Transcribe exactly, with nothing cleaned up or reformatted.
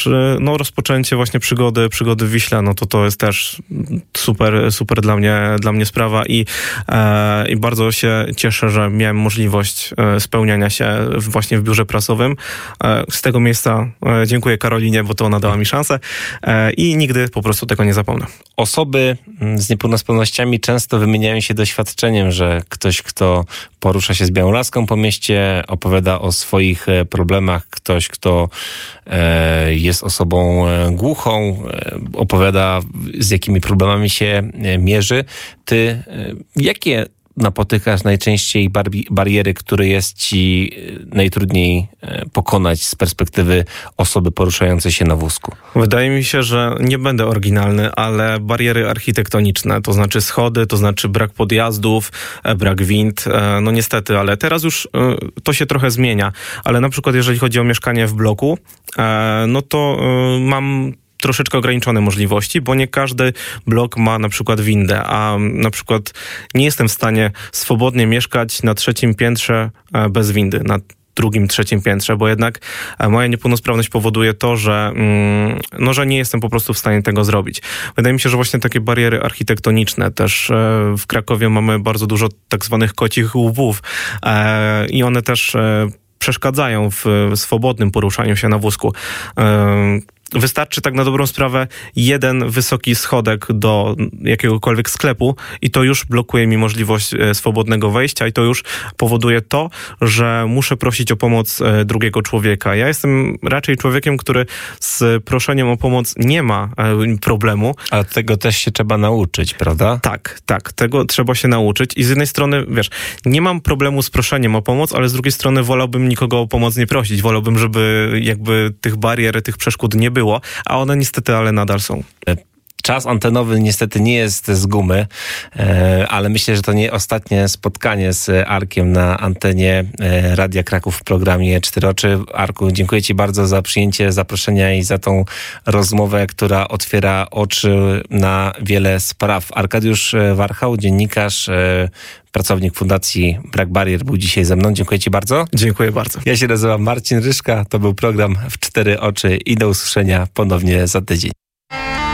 też no, rozpoczęcie właśnie przygody, przygody w Wiśle, no to to jest też super, super dla mnie, dla mnie sprawa i, e, i bardzo się cieszę, że miałem możliwość e, spełniania się właśnie w biurze prasowym. E, z tego miejsca e, dziękuję Karolinie, bo to ona dała mi szansę e, i nigdy po prostu tego nie zapomnę. Osoby z niepełnosprawnościami często wymieniają się doświadczeniem, że ktoś, kto porusza się z białą laską po mieście, opowiada o swoich problemach, ktoś, kto e, jest osobą głuchą, e, opowiada, z jakimi problemami się mierzy. Ty, e, jakie napotykasz najczęściej bar- bariery, które jest ci najtrudniej pokonać z perspektywy osoby poruszającej się na wózku? Wydaje mi się, że nie będę oryginalny, ale bariery architektoniczne, to znaczy schody, to znaczy brak podjazdów, brak wind, no niestety, ale teraz już to się trochę zmienia, ale na przykład jeżeli chodzi o mieszkanie w bloku, no to mam troszeczkę ograniczone możliwości, bo nie każdy blok ma na przykład windę, a na przykład nie jestem w stanie swobodnie mieszkać na trzecim piętrze bez windy, na drugim, trzecim piętrze, bo jednak moja niepełnosprawność powoduje to, że, no, że nie jestem po prostu w stanie tego zrobić. Wydaje mi się, że właśnie takie bariery architektoniczne też w Krakowie mamy bardzo dużo tak zwanych kocich łbów i one też przeszkadzają w swobodnym poruszaniu się na wózku. Wystarczy tak na dobrą sprawę jeden wysoki schodek do jakiegokolwiek sklepu i to już blokuje mi możliwość swobodnego wejścia i to już powoduje to, że muszę prosić o pomoc drugiego człowieka. Ja jestem raczej człowiekiem, który z proszeniem o pomoc nie ma problemu. A tego też się trzeba nauczyć, prawda? Tak, tak. Tego trzeba się nauczyć i z jednej strony, wiesz, nie mam problemu z proszeniem o pomoc, ale z drugiej strony wolałbym nikogo o pomoc nie prosić. Wolałbym, żeby jakby tych barier, tych przeszkód nie było. Było, a one niestety, ale nadal są. Czas antenowy niestety nie jest z gumy, ale myślę, że to nie ostatnie spotkanie z Arkiem na antenie Radia Kraków w programie Cztery Oczy. Arku, dziękuję Ci bardzo za przyjęcie zaproszenia i za tą rozmowę, która otwiera oczy na wiele spraw. Arkadiusz Warchał, dziennikarz, pracownik Fundacji Brak Barier, był dzisiaj ze mną. Dziękuję Ci bardzo. Dziękuję bardzo. Ja się nazywam Marcin Ryszka. To był program W Cztery Oczy i do usłyszenia ponownie za tydzień.